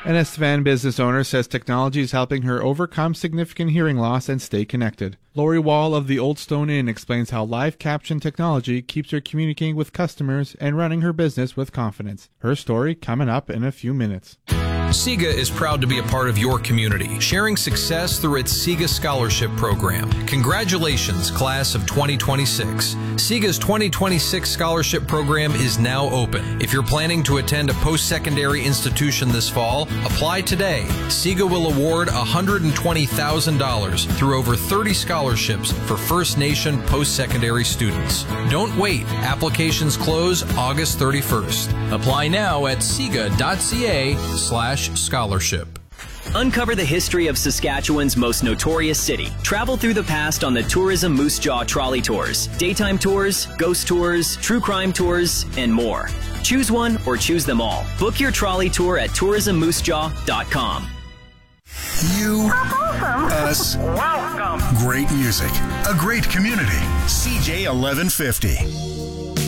An Estevan business owner says technology is helping her overcome significant hearing loss and stay connected. Lori Wall of the Old Stone Inn explains how live caption technology keeps her communicating with customers and running her business with confidence. Her story coming up in a few minutes. SIGA is proud to be a part of your community, sharing success through its SIGA Scholarship Program. Congratulations, class of 2026. SIGA's 2026 Scholarship Program is now open. If you're planning to attend a post-secondary institution this fall, apply today. SIGA will award $120,000 through over 30 scholarships for First Nation post-secondary students. Don't wait. Applications close August 31st. Apply now at siga.ca/scholarship. Uncover the history of Saskatchewan's most notorious city. Travel through the past on the Tourism Moose Jaw Trolley Tours, daytime tours, ghost tours, true crime tours, and more. Choose one or choose them all. Book your trolley tour at tourismmoosejaw.com. You, us, welcome. Great music, a great community. CJ 1150.